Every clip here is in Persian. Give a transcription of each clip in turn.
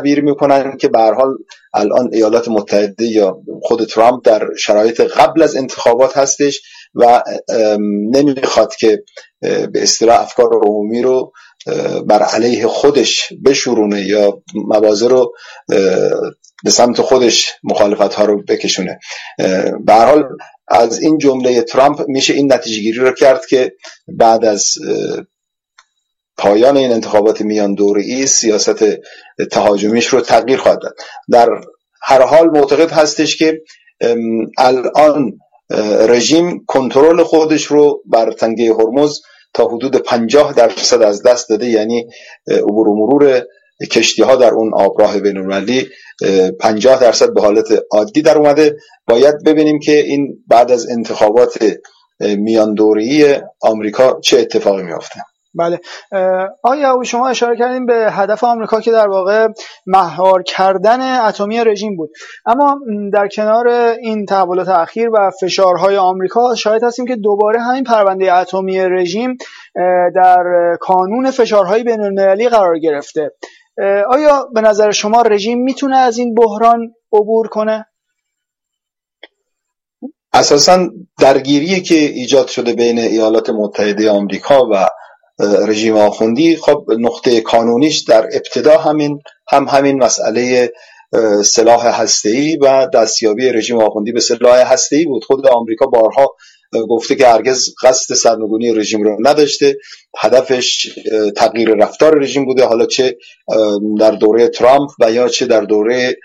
تعبیر میکنن که به هر حال الان ایالات متحده یا خود ترامپ در شرایط قبل از انتخابات هستش و نمیخواد که به اصطلاح افکار عمومی رو بر علیه خودش بشورونه یا مواضع رو به سمت خودش مخالفت ها رو بکشونه. به هر حال از این جمله ترامپ میشه این نتیجه گیری رو کرد که بعد از پایان این انتخابات میان دوره‌ای سیاست تهاجمیش رو تغییر خواهد داد. در هر حال معتقد هستش که الان رژیم کنترل خودش رو بر تنگه هرمز تا حدود 50% از دست داده، یعنی عبور و مرور کشتی ها در اون آبراه بین‌المللی 50% به حالت عادی در اومده. باید ببینیم که این بعد از انتخابات میان دوره‌ای آمریکا چه اتفاقی میفته. بله، آیا شما اشاره کردیم به هدف آمریکا که در واقع مهار کردن اتمی رژیم بود، اما در کنار این تحولات اخیر و فشارهای آمریکا شاهد هستیم که دوباره همین پرونده اتمی رژیم در کانون فشارهای بین‌المللی قرار گرفته. آیا به نظر شما رژیم میتونه از این بحران عبور کنه؟ اساساً درگیری که ایجاد شده بین ایالات متحده آمریکا و رژیم آخوندی، خب نقطه کانونیش در ابتدا همین مسئله سلاح هسته‌ای و دستیابی رژیم آخوندی به سلاح هسته‌ای بود. خود آمریکا بارها گفته که هرگز قصد سرنگونی رژیم رو نداشته، هدفش تغییر رفتار رژیم بوده، حالا چه در دوره ترامپ و یا چه در دوره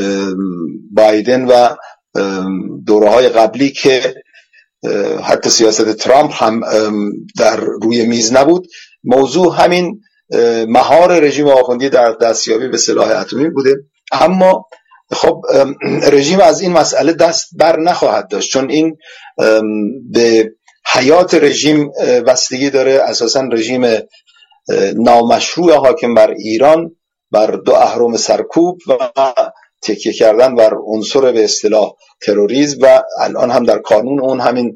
بایدن و دوره‌های قبلی که حتی سیاست ترامپ هم در روی میز نبود. موضوع همین مهار رژیم آخوندی در دستیابی به سلاح اتمی بوده. اما خب رژیم از این مسئله دست بر نخواهد داشت، چون این به حیات رژیم بستگی داره. اساساً رژیم نامشروع حاکم بر ایران بر دو اهرم سرکوب و تکیه کردن بر عنصر به اصطلاح تروریسم و الان هم در کانون اون همین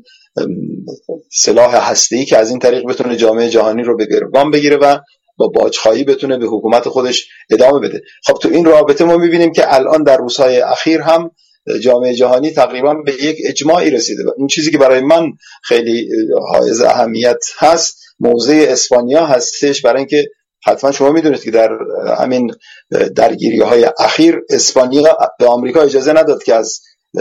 سلاح هسته‌ای که از این طریق بتونه جامعه جهانی رو به گروگان بگیره و با باجخواهی بتونه به حکومت خودش ادامه بده. خب تو این رابطه ما می‌بینیم که الان در روزهای اخیر هم جامعه جهانی تقریبا به یک اجماعی رسیده. این چیزی که برای من خیلی حائز اهمیت هست موضع اسپانیا هستش، برای اینکه حتما شما میدونید که در همین درگیری‌های اخیر اسپانیا به آمریکا اجازه نداد که از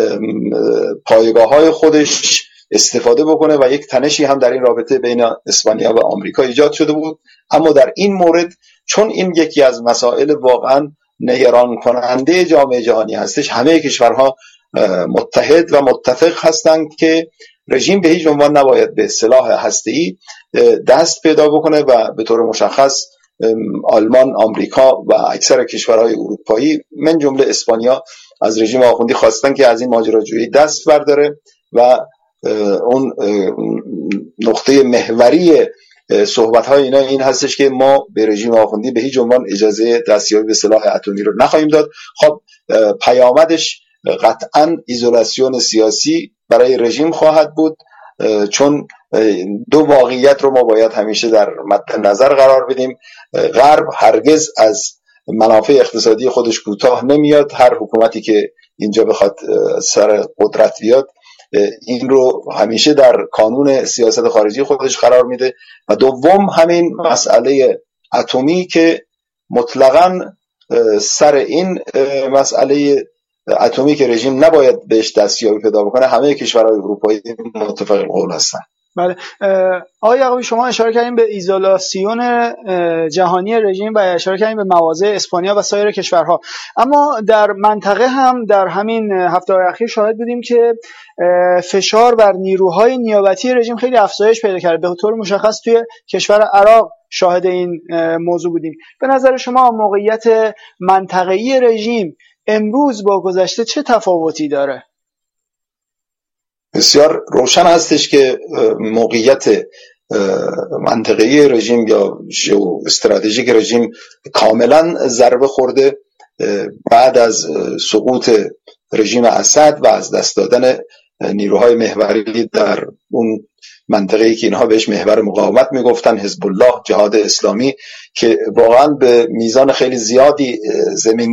پایگاه‌های خودش استفاده بکنه و یک تنشی هم در این رابطه بین اسپانیا و آمریکا ایجاد شده بود. اما در این مورد چون این یکی از مسائل واقعا نگران کننده جامعه جهانی هستش، همه کشورها متحد و متفق هستند که رژیم به هیچ عنوان نباید به سلاح هسته‌ای دست پیدا بکنه و به طور مشخص آلمان، آمریکا و اکثر کشورهای اروپایی من جمله اسپانیا از رژیم آخوندی خواستن که از این ماجراجویی دست برداره و اون نقطه محوری صحبت‌های اینا این هستش که ما به رژیم آخوندی به هیچ عنوان اجازه دستیابی به سلاح اتمی رو نخواهیم داد. خب پیامدش قطعاً ایزولاسیون سیاسی برای رژیم خواهد بود، چون دو واقعیت رو ما باید همیشه در مد نظر قرار بدیم. غرب هرگز از منافع اقتصادی خودش کوتاه نمیاد. هر حکومتی که اینجا بخواد سر قدرت بیاد این رو همیشه در کانون سیاست خارجی خودش قرار میده. و دوم همین مسئله اتمی که مطلقاً سر این مسئله اتمی که رژیم نباید بهش دستیابی پیدا بکنه همه کشورهای اروپایی متفق القول هستن. بله، آقای یعقوبی شما اشاره کردیم به ایزولاسیون جهانی رژیم و اشاره کردیم به مواضع اسپانیا و سایر کشورها، اما در منطقه هم در همین هفته‌های اخیر شاهد بودیم که فشار بر نیروهای نیابتی رژیم خیلی افزایش پیدا کرده. به طور مشخص توی کشور عراق شاهد این موضوع بودیم. به نظر شما موقعیت منطقه‌ای رژیم امروز با گذشته چه تفاوتی داره؟ بسیار روشن هستش که موقعیت منطقه‌ای رژیم یا استراتژیک رژیم کاملا ضربه خورده بعد از سقوط رژیم اسد و از دست دادن نیروهای محوری در اون منطقه‌ای که اینها بهش محور مقاومت میگفتن، حزب الله، جهاد اسلامی، که واقعا به میزان خیلی زیادی زمین